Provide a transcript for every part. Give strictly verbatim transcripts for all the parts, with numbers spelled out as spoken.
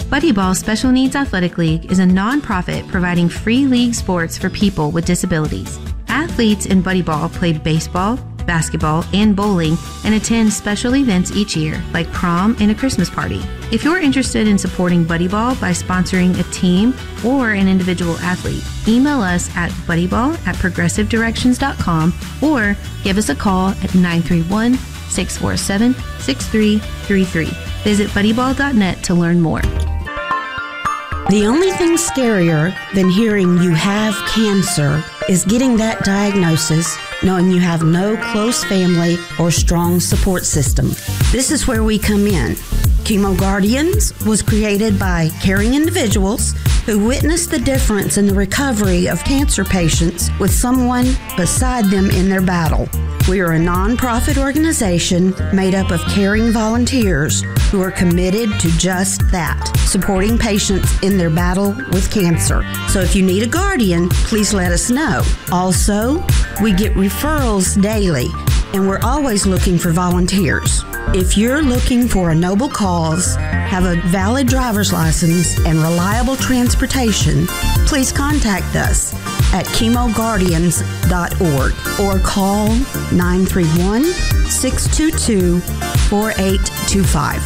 Buddy Ball Special Needs Athletic League is a nonprofit providing free league sports for people with disabilities. Athletes in Buddy Ball play baseball, basketball, and bowling and attend special events each year, like prom and a Christmas party. If you're interested in supporting Buddy Ball by sponsoring a team or an individual athlete, email us at buddyball at progressive directions dot com or give us a call at nine three one, six four seven, six three three three. Visit buddy ball dot net to learn more. The only thing scarier than hearing you have cancer is getting that diagnosis, knowing you have no close family or strong support system. This is where we come in. Chemo Guardians was created by caring individuals who witnessed the difference in the recovery of cancer patients with someone beside them in their battle. We are a nonprofit organization made up of caring volunteers who are committed to just that, supporting patients in their battle with cancer. So if you need a guardian, please let us know. Also, we get referrals daily, and we're always looking for volunteers. If you're looking for a noble cause, have a valid driver's license, and reliable transportation, please contact us at chemo guardians dot org or call nine three one, six two two, four eight two five.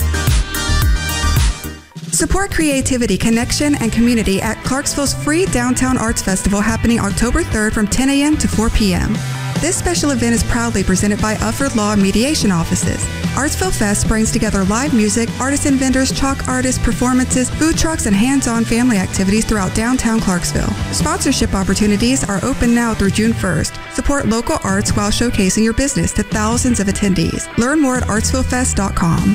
Support creativity, connection, and community at Clarksville's free Downtown Arts Festival happening October third from ten a.m. to four p.m. This special event is proudly presented by Ufford Law Mediation Offices. Artsville Fest brings together live music, artisan vendors, chalk artists, performances, food trucks, and hands-on family activities throughout downtown Clarksville. Sponsorship opportunities are open now through June first. Support local arts while showcasing your business to thousands of attendees. Learn more at artsville fest dot com.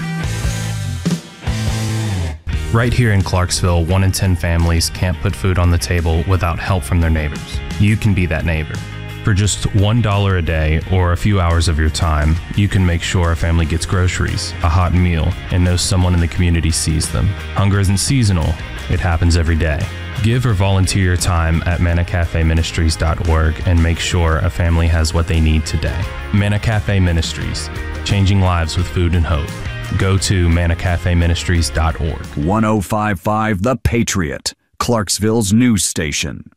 Right here in Clarksville, one in ten families can't put food on the table without help from their neighbors. You can be that neighbor. For just one dollar a day or a few hours of your time, you can make sure a family gets groceries, a hot meal, and knows someone in the community sees them. Hunger isn't seasonal. It happens every day. Give or volunteer your time at manna cafe ministries dot org and make sure a family has what they need today. Manna Cafe Ministries, changing lives with food and hope. Go to manna cafe ministries dot org. one oh five point five The Patriot, Clarksville's news station.